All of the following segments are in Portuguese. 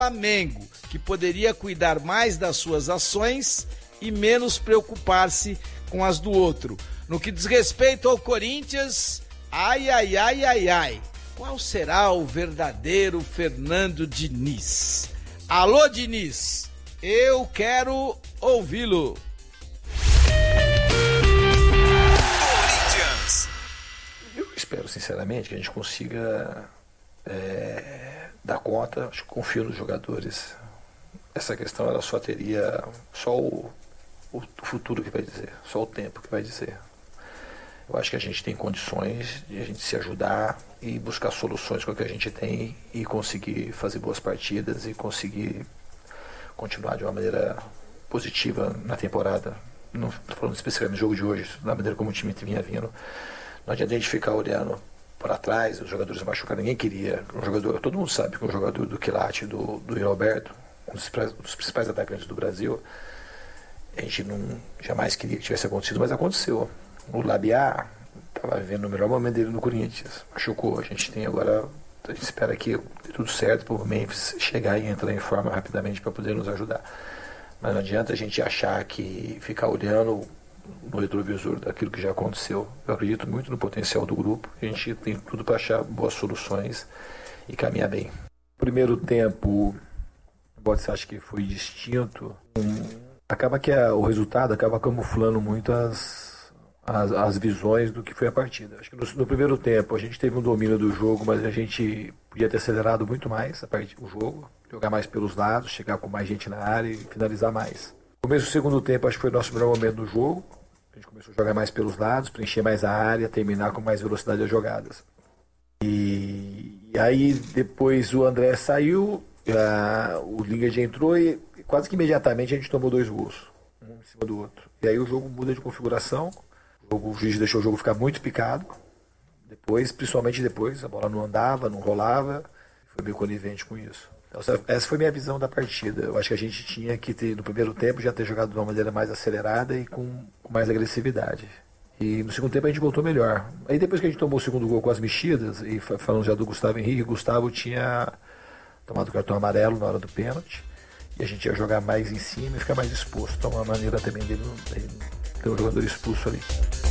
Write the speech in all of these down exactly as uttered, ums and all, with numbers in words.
Flamengo, que poderia cuidar mais das suas ações e menos preocupar-se com as do outro. No que diz respeito ao Corinthians, ai, ai, ai, ai, ai. Qual será o verdadeiro Fernando Diniz? Alô, Diniz, eu quero ouvi-lo. Corinthians. Eu espero, sinceramente, que a gente consiga é, dar conta. Acho que confio nos jogadores. Essa questão ela só teria só o, o futuro que vai dizer, só o tempo que vai dizer. Eu acho que a gente tem condições de a gente se ajudar e buscar soluções com o que a gente tem e conseguir fazer boas partidas e conseguir continuar de uma maneira positiva na temporada. Não estou falando especificamente do jogo de hoje, da maneira como o time vinha vindo. Não adianta a gente ficar olhando para trás, os jogadores machucados, ninguém queria. Um jogador, todo mundo sabe que um jogador do Quilate, do, do Yuri Alberto, um dos, um dos principais atacantes do Brasil, a gente não jamais queria que tivesse acontecido, mas aconteceu. O Labiá estava vivendo o melhor momento dele no Corinthians, machucou. A gente tem agora, a gente espera que dê tudo certo para o Memphis chegar e entrar em forma rapidamente para poder nos ajudar. Mas não adianta a gente achar que ficar olhando no retrovisor daquilo que já aconteceu. Eu acredito muito no potencial do grupo, a gente tem tudo para achar boas soluções e caminhar bem. Primeiro tempo, você acha que foi distinto? Acaba que a, o resultado acaba camuflando muito as As, as visões do que foi a partida. Acho que no, no primeiro tempo a gente teve um domínio do jogo, mas a gente podia ter acelerado muito mais a part... o jogo, jogar mais pelos lados, chegar com mais gente na área e finalizar mais. No começo do segundo tempo acho que foi o nosso melhor momento do jogo. A gente começou a jogar mais pelos lados, preencher mais a área, terminar com mais velocidade as jogadas. E, e aí depois o André saiu, a... o Lingard entrou e quase que imediatamente a gente tomou dois gols, um em cima do outro. E aí o jogo muda de configuração. O juiz deixou o jogo ficar muito picado. Depois, principalmente depois, a bola não andava, não rolava. Foi meio conivente com isso. Então, essa foi a minha visão da partida. Eu acho que a gente tinha que ter, no primeiro tempo, já ter jogado de uma maneira mais acelerada e com, com mais agressividade. E no segundo tempo a gente voltou melhor. Aí depois que a gente tomou o segundo gol com as mexidas, e falando já do Gustavo Henrique, o Gustavo tinha tomado o cartão amarelo na hora do pênalti. E a gente ia jogar mais em cima e ficar mais exposto. Então, uma maneira também dele ter um jogador expulso ali.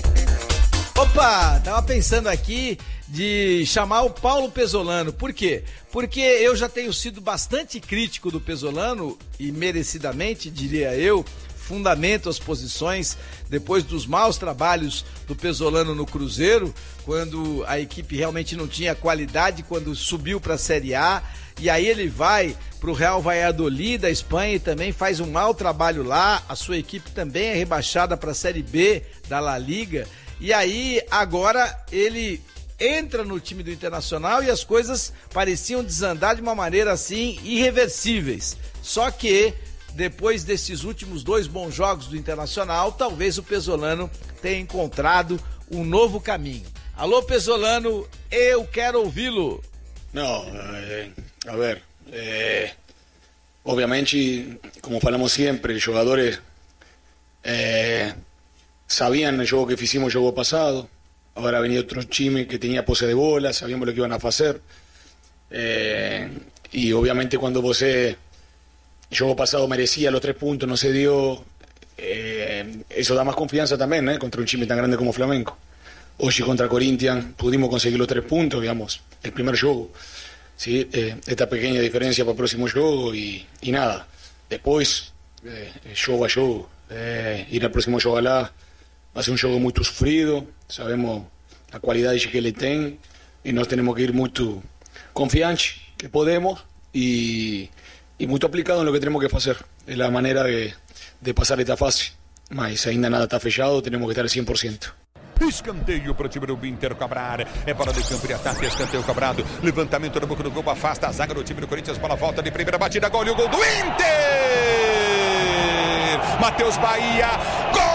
Opa, tava pensando aqui de chamar o Paulo Pesolano. Por quê? Porque eu já tenho sido bastante crítico do Pesolano e merecidamente, diria eu, fundamento as posições depois dos maus trabalhos do Pesolano no Cruzeiro, quando a equipe realmente não tinha qualidade, quando subiu para a Série A, e aí ele vai para o Real Valladolid da Espanha e também faz um mau trabalho lá. A sua equipe também é rebaixada para a Série B da La Liga. E aí, agora, ele entra no time do Internacional e as coisas pareciam desandar de uma maneira, assim, irreversíveis. Só que, depois desses últimos dois bons jogos do Internacional, talvez o Pesolano tenha encontrado um novo caminho. Alô, Pesolano, eu quero ouvi-lo. Não, eh, a ver, eh, obviamente, como falamos sempre, os jogadores... Eh, sabían el juego que hicimos el juego pasado. Ahora venía otro time que tenía pose de bola, sabíamos lo que iban a hacer. Eh, y obviamente cuando vos el juego pasado merecía los tres puntos, no se dio, eh, eso da más confianza también, ¿eh? Contra un time tan grande como Flamengo. Hoy contra Corinthians pudimos conseguir los tres puntos, digamos, el primer juego. ¿Sí? Eh, esta pequeña diferencia para el próximo juego y, y nada. Después, eh, juego a juego, eh, ir al próximo juego a la... Va a ser un jogo muito sofrido, sabemos a qualidade que ele tem e nós temos que ir muito confiantes que podemos e, e muito aplicado no que temos que fazer. É a maneira de, de passar esta fase, mas ainda nada está fechado, temos que estar cem por cento. Escanteio para o time do Inter cobrar. É bola de campo de ataque, escanteio cobrado. Levantamento no boca do gol, afasta a zaga do time do Corinthians. Bola volta de primeira batida, gol e o gol do Inter! Matheus Bahia, gol!